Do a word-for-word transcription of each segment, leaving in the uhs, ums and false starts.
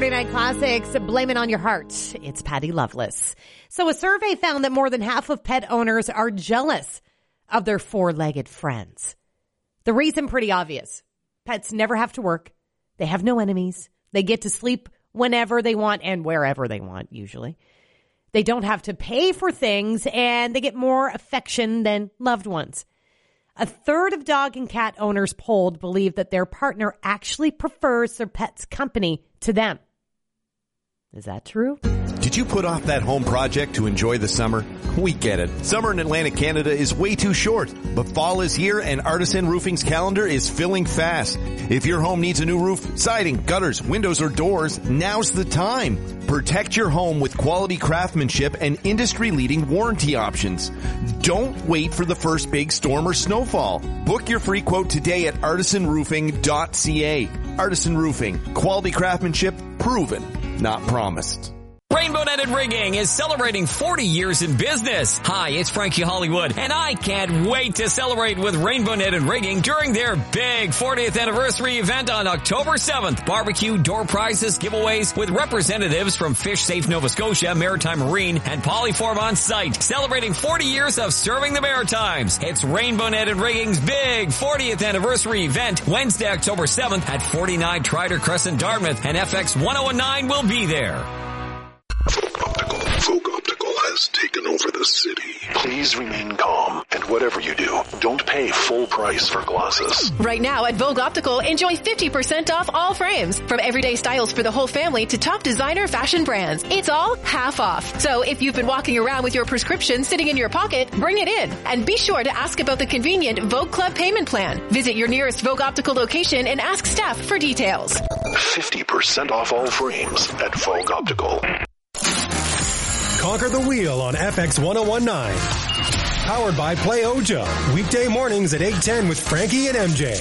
Saturday Night Classics, Blame It on Your Heart. It's Patty Loveless. So a survey found that more than half of pet owners are jealous of their four-legged friends. The reason pretty obvious. Pets never have to work. They have no enemies. They get to sleep whenever they want and wherever they want, usually. They don't have to pay for things, and they get more affection than loved ones. A third of dog and cat owners polled believe that their partner actually prefers their pet's company to them. Is that true? Did you put off that home project to enjoy the summer? We get it. Summer in Atlantic Canada is way too short, but fall is here and Artisan Roofing's calendar is filling fast. If your home needs a new roof, siding, gutters, windows, or doors, now's the time. Protect your home with quality craftsmanship and industry-leading warranty options. Don't wait for the first big storm or snowfall. Book your free quote today at artisan roofing dot c a. Artisan Roofing. Quality craftsmanship proven, not promised. Rainbow Netted Rigging is celebrating forty years in business. Hi, it's Frankie Hollywood, and I can't wait to celebrate with Rainbow Netted Rigging during their big fortieth anniversary event on October seventh. Barbecue, door prizes, giveaways with representatives from Fish Safe Nova Scotia, Maritime Marine, and Polyform on site. Celebrating forty years of serving the Maritimes. It's Rainbow Netted Rigging's big fortieth anniversary event, Wednesday, October seventh at forty-nine Trider Crescent, Dartmouth, and F X ten nineteen will be there. Optical. Folk Optical has taken over the city. Please remain calm, and whatever you do, don't pay full price for glasses. Right now at Vogue Optical, enjoy fifty percent off all frames. From everyday styles for the whole family to top designer fashion brands. It's all half off. So if you've been walking around with your prescription sitting in your pocket, bring it in. And be sure to ask about the convenient Vogue Club payment plan. Visit your nearest Vogue Optical location and ask staff for details. fifty percent off all frames at Vogue Optical. Conquer the Wheel on F X ten nineteen. Powered by Play Ojo. Weekday mornings at eight ten with Frankie and M J.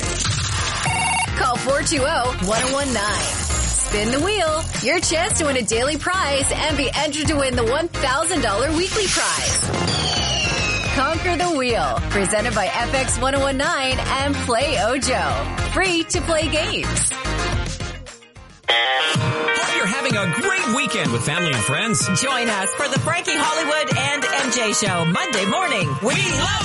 Call four two zero, one zero one nine. Spin the wheel. Your chance to win a daily prize and be entered to win the one thousand dollars weekly prize. Conquer the Wheel. Presented by F X ten nineteen and Play Ojo. Free to play games. Hope you're having a great weekend with family and friends. Join us for the Frankie Hollywood and M J Show Monday morning. We love